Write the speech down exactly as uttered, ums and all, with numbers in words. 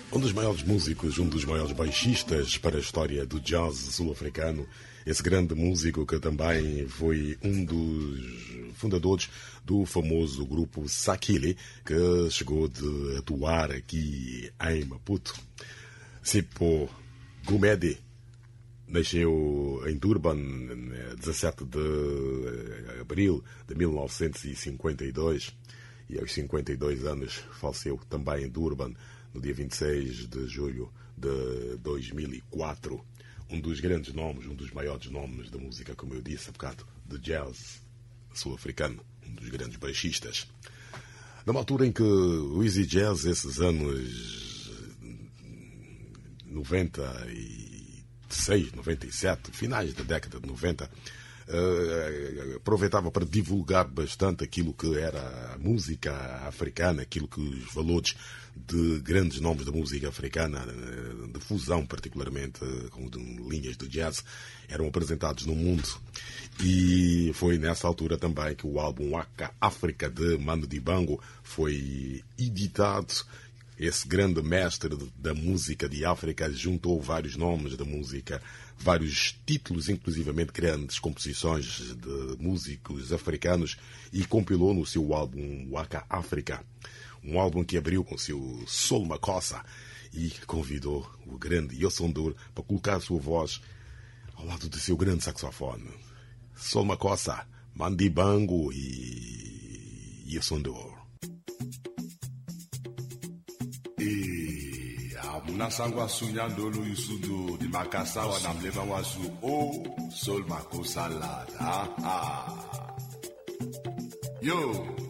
Um dos maiores músicos, um dos maiores baixistas para a história do jazz sul-africano, esse grande músico que também foi um dos fundadores do famoso grupo Sakile, que chegou de atuar aqui em Maputo. Sipho Gumede nasceu em Durban, dezassete de abril de mil novecentos e cinquenta e dois, e aos cinquenta e dois anos faleceu também em Durban, no dia vinte e seis de julho de dois mil e quatro. Um dos grandes nomes, um dos maiores nomes da música, como eu disse há bocado, de jazz sul-africano, um dos grandes baixistas. Numa altura em que o easy jazz, esses anos noventa e seis, noventa e sete, finais da década de noventa, Uh, aproveitava para divulgar bastante aquilo que era a música africana, aquilo que os valores de grandes nomes da música africana, de fusão particularmente com linhas de jazz, eram apresentados no mundo. E foi nessa altura também que o álbum Waka África de Manu Dibango foi editado. Esse grande mestre da música de África juntou vários nomes da música, vários títulos, inclusivamente grandes composições de músicos africanos, e compilou no seu álbum Waka África, um álbum que abriu com o seu Soul Makossa e convidou o grande Youssou N'Dour para colocar a sua voz ao lado do seu grande saxofone. Soul Makossa, Manu Dibango e Youssou N'Dour. E amunasangu asunyandolo yusudo di makasa wa namleva wasu o Soul Makossa lad. Ah ah. Yo.